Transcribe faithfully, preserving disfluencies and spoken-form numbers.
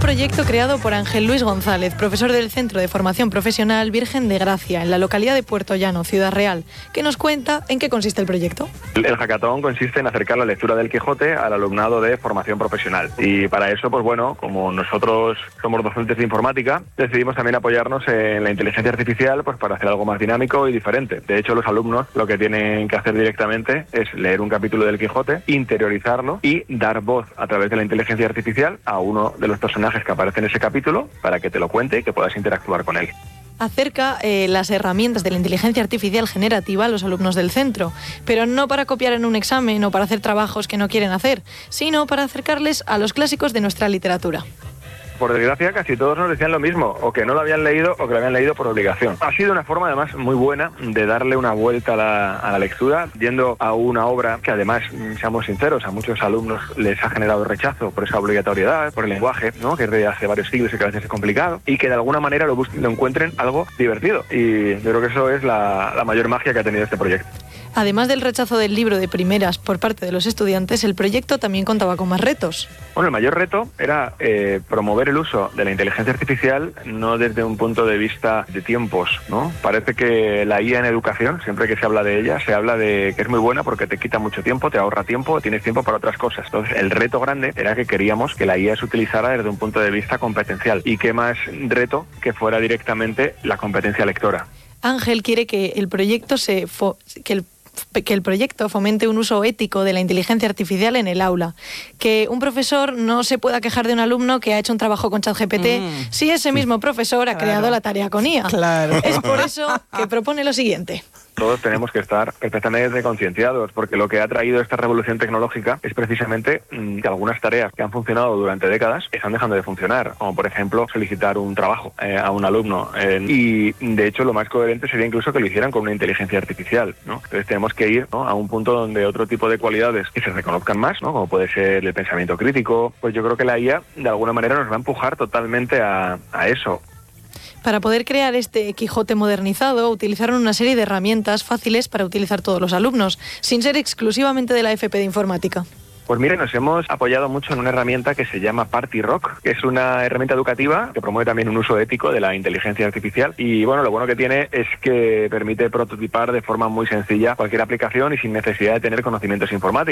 proyecto creado por Ángel Luis González, profesor del Centro de Formación Profesional Virgen de Gracia, en la localidad de Puerto Llano, Ciudad Real, que nos cuenta en qué consiste el proyecto. El hackathon consiste en acercar la lectura del Quijote al alumnado de formación profesional. Y para eso, pues bueno, como nosotros somos docentes de informática, decidimos también apoyarnos en la inteligencia artificial pues para hacer algo más dinámico y diferente. De hecho, los alumnos lo que tienen que hacer directamente es leer un capítulo del Quijote, interiorizarlo y dar voz a través de la inteligencia artificial a uno de los personajes que aparece en ese capítulo para que te lo cuente y que puedas interactuar con él. Acerca eh, las herramientas de la inteligencia artificial generativa a los alumnos del centro, pero no para copiar en un examen o para hacer trabajos que no quieren hacer, sino para acercarles a los clásicos de nuestra literatura. Por desgracia, casi todos nos decían lo mismo, o que no lo habían leído o que lo habían leído por obligación. Ha sido una forma, además, muy buena de darle una vuelta a la, a la lectura, yendo a una obra que, además, seamos sinceros, a muchos alumnos les ha generado rechazo por esa obligatoriedad, por el lenguaje, ¿no?, que es de hace varios siglos y que a veces es complicado, y que de alguna manera lo, lo encuentren algo divertido. Y yo creo que eso es la, la mayor magia que ha tenido este proyecto. Además del rechazo del libro de primeras por parte de los estudiantes, el proyecto también contaba con más retos. Bueno, el mayor reto era eh, promover el uso de la inteligencia artificial no desde un punto de vista de tiempos, ¿no? Parece que la I A en educación, siempre que se habla de ella, se habla de que es muy buena porque te quita mucho tiempo, te ahorra tiempo, tienes tiempo para otras cosas. Entonces, el reto grande era que queríamos que la I A se utilizara desde un punto de vista competencial. Y qué más reto que fuera directamente la competencia lectora. Ángel quiere que el proyecto se fo- que el que el proyecto fomente un uso ético de la inteligencia artificial en el aula, que un profesor no se pueda quejar de un alumno que ha hecho un trabajo con ChatGPT mm. si ese mismo profesor ha claro. creado la tarea con I A. Claro. Es por eso que propone lo siguiente. Todos tenemos que estar perfectamente concienciados, porque lo que ha traído esta revolución tecnológica es precisamente mmm, que algunas tareas que han funcionado durante décadas están dejando de funcionar, como por ejemplo solicitar un trabajo eh, a un alumno. Eh, y de hecho lo más coherente sería incluso que lo hicieran con una inteligencia artificial, ¿no? Entonces tenemos que ir, ¿no?, a un punto donde otro tipo de cualidades que se reconozcan más, ¿no?, como puede ser el pensamiento crítico, pues yo creo que la I A de alguna manera nos va a empujar totalmente a, a eso. Para poder crear este Quijote modernizado, utilizaron una serie de herramientas fáciles para utilizar todos los alumnos, sin ser exclusivamente de la F P de Informática. Pues mire, nos hemos apoyado mucho en una herramienta que se llama PartyRock, que es una herramienta educativa que promueve también un uso ético de la inteligencia artificial. Y bueno, lo bueno que tiene es que permite prototipar de forma muy sencilla cualquier aplicación y sin necesidad de tener conocimientos informáticos.